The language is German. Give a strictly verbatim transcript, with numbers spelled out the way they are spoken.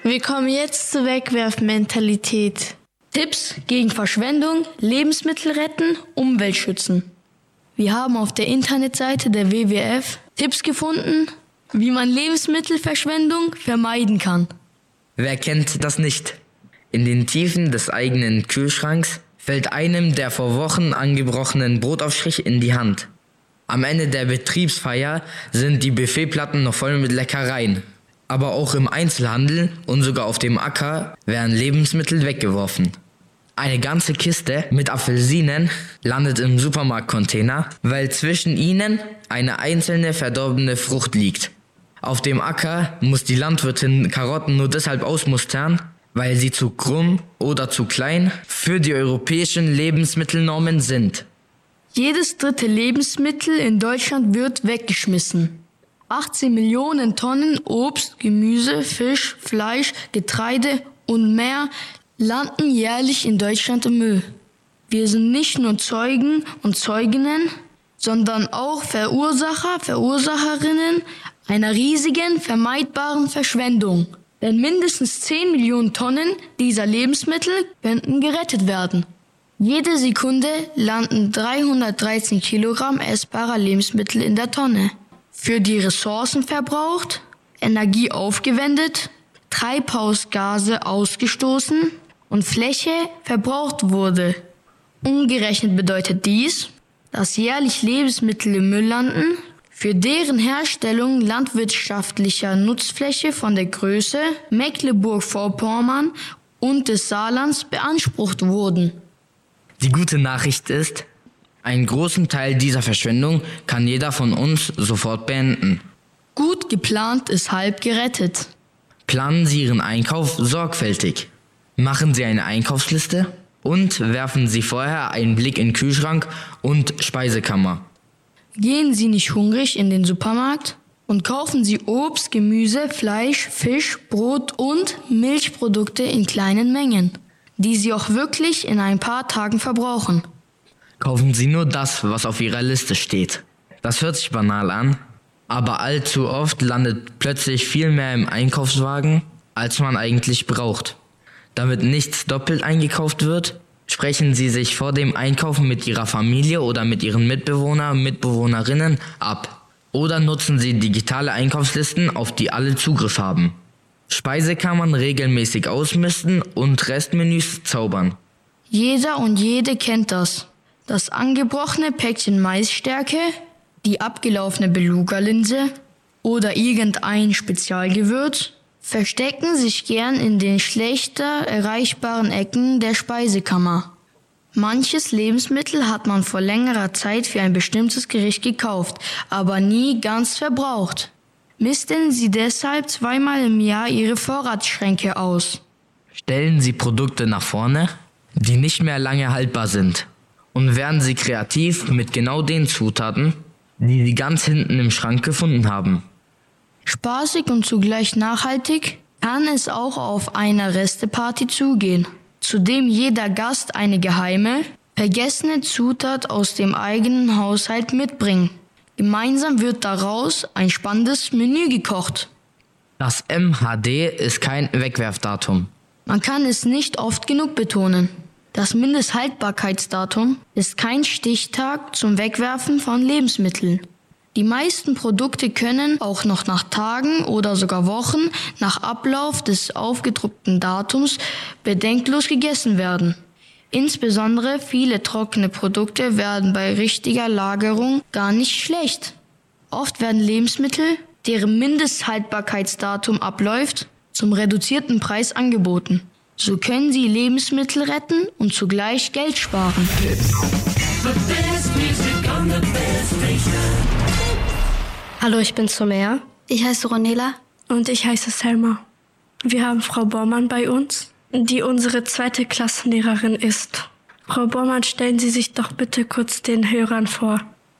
Wir kommen jetzt zur Wegwerfmentalität. Tipps gegen Verschwendung, Lebensmittel retten, Umwelt schützen. Wir haben auf der Internetseite der W W F Tipps gefunden, wie man Lebensmittelverschwendung vermeiden kann. Wer kennt das nicht? In den Tiefen des eigenen Kühlschranks fällt einem der vor Wochen angebrochenen Brotaufstrich in die Hand. Am Ende der Betriebsfeier sind die Buffetplatten noch voll mit Leckereien. Aber auch im Einzelhandel und sogar auf dem Acker werden Lebensmittel weggeworfen. Eine ganze Kiste mit Apfelsinen landet im Supermarktcontainer, weil zwischen ihnen eine einzelne verdorbene Frucht liegt. Auf dem Acker muss die Landwirtin Karotten nur deshalb ausmustern, weil sie zu krumm oder zu klein für die europäischen Lebensmittelnormen sind. Jedes dritte Lebensmittel in Deutschland wird weggeschmissen. achtzehn Millionen Tonnen Obst, Gemüse, Fisch, Fleisch, Getreide und mehr landen jährlich in Deutschland im Müll. Wir sind nicht nur Zeugen und Zeuginnen, sondern auch Verursacher, Verursacherinnen einer riesigen, vermeidbaren Verschwendung. Denn mindestens zehn Millionen Tonnen dieser Lebensmittel könnten gerettet werden. Jede Sekunde landen dreihundertdreizehn Kilogramm essbarer Lebensmittel in der Tonne. Für die Ressourcen verbraucht, Energie aufgewendet, Treibhausgase ausgestoßen und Fläche verbraucht wurde. Umgerechnet bedeutet dies, dass jährlich Lebensmittel im Müll landen, für deren Herstellung landwirtschaftlicher Nutzfläche von der Größe Mecklenburg-Vorpommern und des Saarlands beansprucht wurden. Die gute Nachricht ist, einen großen Teil dieser Verschwendung kann jeder von uns sofort beenden. Gut geplant ist halb gerettet. Planen Sie Ihren Einkauf sorgfältig. Machen Sie eine Einkaufsliste und werfen Sie vorher einen Blick in Kühlschrank und Speisekammer. Gehen Sie nicht hungrig in den Supermarkt und kaufen Sie Obst, Gemüse, Fleisch, Fisch, Brot und Milchprodukte in kleinen Mengen, die Sie auch wirklich in ein paar Tagen verbrauchen. Kaufen Sie nur das, was auf Ihrer Liste steht. Das hört sich banal an, aber allzu oft landet plötzlich viel mehr im Einkaufswagen, als man eigentlich braucht. Damit nichts doppelt eingekauft wird, sprechen Sie sich vor dem Einkaufen mit Ihrer Familie oder mit Ihren Mitbewohner und Mitbewohnerinnen ab. Oder nutzen Sie digitale Einkaufslisten, auf die alle Zugriff haben. Speisekammern regelmäßig ausmisten und Restmenüs zaubern. Jeder und jede kennt das. Das angebrochene Päckchen Maisstärke, die abgelaufene Beluga-Linse oder irgendein Spezialgewürz verstecken sich gern in den schlechter erreichbaren Ecken der Speisekammer. Manches Lebensmittel hat man vor längerer Zeit für ein bestimmtes Gericht gekauft, aber nie ganz verbraucht. Misten Sie deshalb zweimal im Jahr Ihre Vorratsschränke aus. Stellen Sie Produkte nach vorne, die nicht mehr lange haltbar sind. Und werden Sie kreativ mit genau den Zutaten, die Sie ganz hinten im Schrank gefunden haben. Spaßig und zugleich nachhaltig kann es auch auf einer Resteparty zugehen, zu dem jeder Gast eine geheime, vergessene Zutat aus dem eigenen Haushalt mitbringt. Gemeinsam wird daraus ein spannendes Menü gekocht. Das M H D ist kein Wegwerfdatum. Man kann es nicht oft genug betonen. Das Mindesthaltbarkeitsdatum ist kein Stichtag zum Wegwerfen von Lebensmitteln. Die meisten Produkte können auch noch nach Tagen oder sogar Wochen nach Ablauf des aufgedruckten Datums bedenkenlos gegessen werden. Insbesondere viele trockene Produkte werden bei richtiger Lagerung gar nicht schlecht. Oft werden Lebensmittel, deren Mindesthaltbarkeitsdatum abläuft, zum reduzierten Preis angeboten. So können Sie Lebensmittel retten und zugleich Geld sparen. Hallo, ich bin Somea. Ich heiße Ronela. Und ich heiße Selma. Wir haben Frau Bormann bei uns, die unsere zweite Klassenlehrerin ist. Frau Bormann, stellen Sie sich doch bitte kurz den Hörern vor.